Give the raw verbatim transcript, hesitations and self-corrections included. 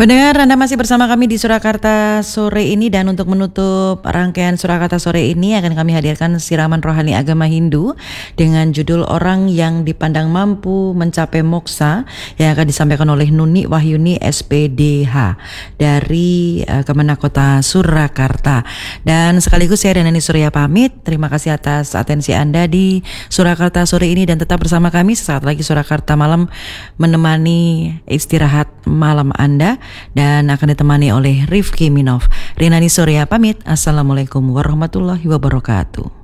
Pendengar, Anda masih bersama kami di Surakarta sore ini, dan untuk menutup rangkaian Surakarta sore ini akan kami hadirkan siraman rohani agama Hindu dengan judul Orang yang Dipandang Mampu Mencapai Moksa yang akan disampaikan oleh Nuni Wahyuni S P D H dari uh, Kemenak Kota Surakarta. Dan sekaligus saya Renani Surya pamit. Terima kasih atas atensi Anda di Surakarta sore ini, dan tetap bersama kami sesaat lagi Surakarta malam menemani istirahat malam Anda, dan akan ditemani oleh Rifki Minov. Renani Surya pamit. Assalamualaikum warahmatullahi wabarakatuh.